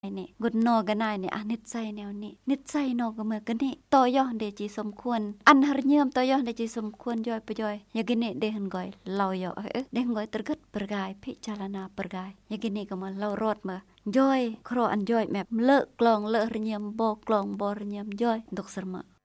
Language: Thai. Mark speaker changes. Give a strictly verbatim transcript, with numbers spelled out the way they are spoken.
Speaker 1: นี่กุดนอกันนายนี่อ่ะนิสัยแนวนี้นิสัยนอก็เหมือนกันนี่ต่อยอเดจีสมควรอันหรเยี่ยมต่อยอเดจีสมควรย่อยไปย่อยยากินนี่เดหันก้อยเราย่อเอ๊ะเดหันก้อยตระกัดประกายพิจารณาประกายยากินนี่ก็มาเรารอดมาย่อยครออันย่อยแบบเลิกกลองเลิกระเยี่ยมบ่กลองบ่ระเยี่ยมย่อยดกสมะ